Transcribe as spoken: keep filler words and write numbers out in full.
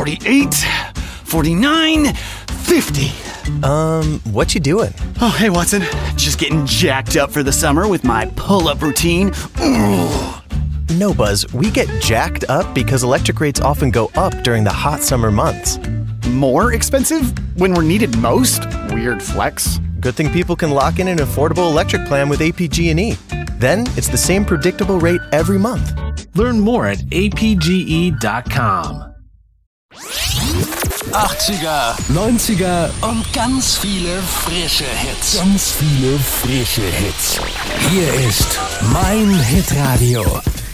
forty-eight, forty-nine, fifty. Um, what you doing? Oh, hey, Watson. Just getting jacked up for the summer with my pull-up routine. Ooh. No, Buzz, we get jacked up because electric rates often go up during the hot summer months. More expensive when we're needed most? Weird flex. Good thing people can lock in an affordable electric plan with A P G and E. Then it's the same predictable rate every month. Learn more at a p g e dot com. achtziger, neunziger und ganz viele frische Hits. Ganz viele frische Hits. Hier ist mein Hitradio.